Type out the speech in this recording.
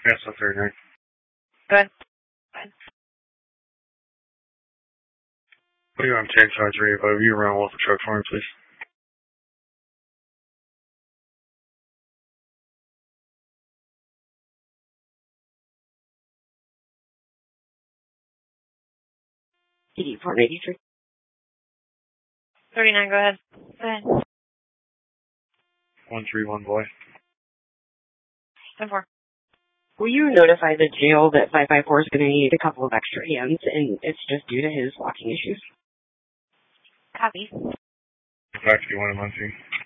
Yes, that's 39. Go ahead. What do you want to change size radio, but you around with the truck for me, please? PD 483. 39, go ahead. Go ahead. 131, boy. 10-4. Will you notify the jail that 554 is going to need a couple of extra hands, and it's just due to his walking issues? Copy. Back to you, 1 in Muncie.